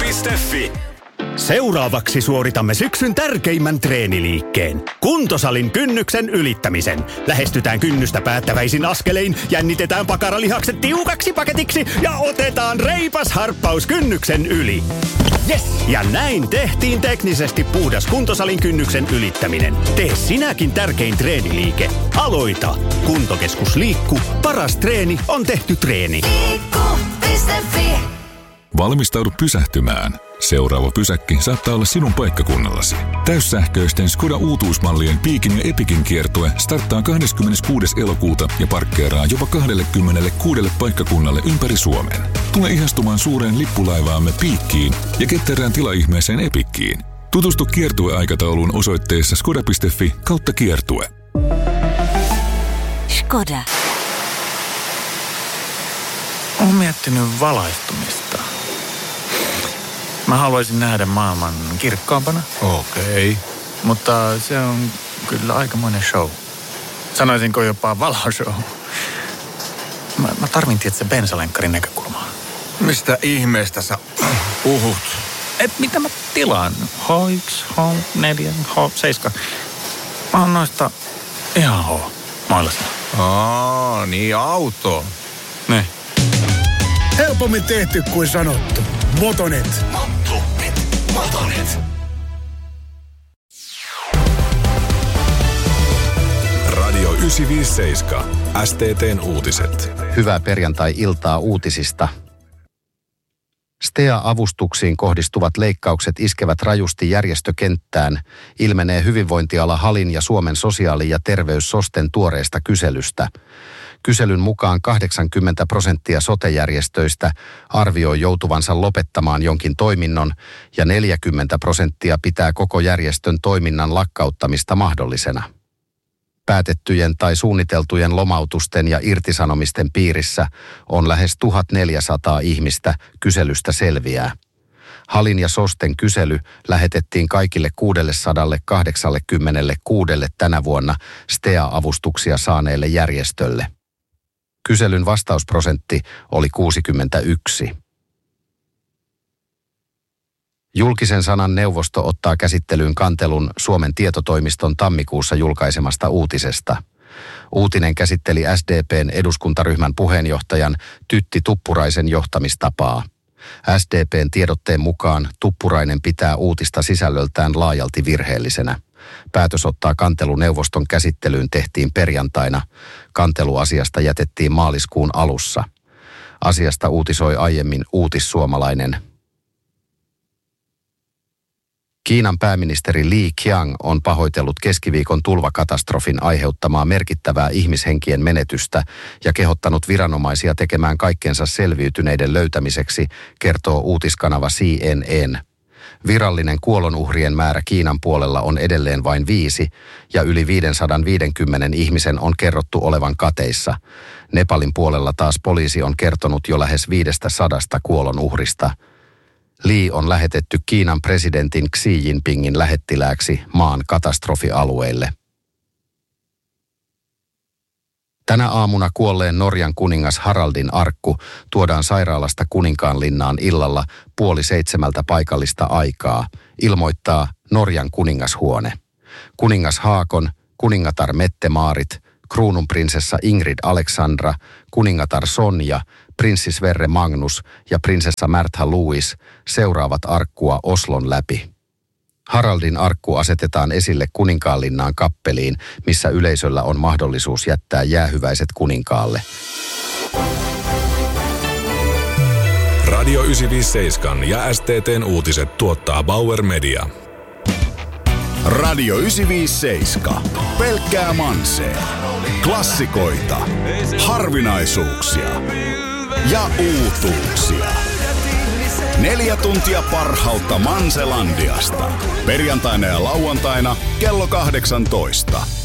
kuntosalin.fi. Seuraavaksi suoritamme syksyn tärkeimmän treeniliikkeen. Kuntosalin kynnyksen ylittämisen. Lähestytään kynnystä päättäväisin askelein, jännitetään pakaralihakset tiukaksi paketiksi ja otetaan reipas harppaus kynnyksen yli. Yes! Ja näin tehtiin teknisesti puhdas kuntosalin kynnyksen ylittäminen. Tee sinäkin tärkein treeniliike. Aloita! Kuntokeskus Liikku. Paras treeni on tehty treeni. Liikku.fi. Valmistaudu pysähtymään. Seuraava pysäkki saattaa olla sinun paikkakunnallasi. Täyssähköisten Skoda uutuusmallien Piikin ja Epikin kiertue starttaa 26. elokuuta ja parkkeeraa jopa 26 paikkakunnalle ympäri Suomen. Tule ihastumaan suureen lippulaivaamme Piikkiin ja ketterään tilaihmeeseen Epikkiin. Tutustu kiertueaikatauluun osoitteessa skoda.fi/kiertue. Skoda. Olen miettinyt valaistumista. Mä haluaisin nähdä maailman kirkkaampana. Okei. Mutta se on kyllä aikamoinen show. Sanoisinko jopa valoshow. Mä tarvin tietysti bensalenkkarin näkökulmaa. Mistä ihmeestä sä puhut? Mitä mä tilaan? H1, H4, H7. Mä oon noista ihan H-mailassa. Niin auto. Ne. Helpommin tehty kuin sanottu. Motonet. Radio 957. STT:n uutiset. Hyvää perjantai-iltaa uutisista. STEA-avustuksiin kohdistuvat leikkaukset iskevät rajusti järjestökenttään, ilmenee hyvinvointiala Halin ja Suomen sosiaali- ja terveyssosten tuoreesta kyselystä. Kyselyn mukaan 80% sote-järjestöistä arvioi joutuvansa lopettamaan jonkin toiminnon ja 40% pitää koko järjestön toiminnan lakkauttamista mahdollisena. Päätettyjen tai suunniteltujen lomautusten ja irtisanomisten piirissä on lähes 1400 ihmistä, kyselystä selviää. Halin ja Sosten kysely lähetettiin kaikille 686 tänä vuonna STEA-avustuksia saaneelle järjestölle. Kyselyn vastausprosentti oli 61. Julkisen sanan neuvosto ottaa käsittelyyn kantelun Suomen tietotoimiston tammikuussa julkaisemasta uutisesta. Uutinen käsitteli SDP:n eduskuntaryhmän puheenjohtajan Tytti Tuppuraisen johtamistapaa. SDP:n tiedotteen mukaan Tuppurainen pitää uutista sisällöltään laajalti virheellisenä. Päätös ottaa kantelu neuvoston käsittelyyn tehtiin perjantaina. Kantelu asiasta jätettiin maaliskuun alussa. Asiasta uutisoi aiemmin Uutissuomalainen. Kiinan pääministeri Li Qiang on pahoitellut keskiviikon tulvakatastrofin aiheuttamaa merkittävää ihmishenkien menetystä ja kehottanut viranomaisia tekemään kaikkensa selviytyneiden löytämiseksi, kertoo uutiskanava CNN. Virallinen kuolonuhrien määrä Kiinan puolella on edelleen vain 5 ja yli 550 ihmisen on kerrottu olevan kateissa. Nepalin puolella taas poliisi on kertonut jo lähes 500 kuolonuhrista. Li on lähetetty Kiinan presidentin Xi Jinpingin lähettilääksi maan katastrofialueille. Tänä aamuna kuolleen Norjan kuningas Haraldin arkku tuodaan sairaalasta Kuninkaanlinnaan illalla 6:30 paikallista aikaa, ilmoittaa Norjan kuningashuone. Kuningas Haakon, kuningatar Mette-Maarit, kruununprinsessa Ingrid Alexandra, kuningatar Sonja, prinssi Sverre Magnus ja prinsessa Märtha Louise seuraavat arkkua Oslon läpi. Haraldin arkku asetetaan esille Kuninkaanlinnaan kappeliin, missä yleisöllä on mahdollisuus jättää jäähyväiset kuninkaalle. Radio 957 ja STT:n uutiset tuottaa Bauer Media. Radio 957. Pelkkää mansee. Klassikoita. Harvinaisuuksia. Ja uutuuksia. 4 tuntia parhautta Manselandiasta. Perjantaina ja lauantaina kello 18.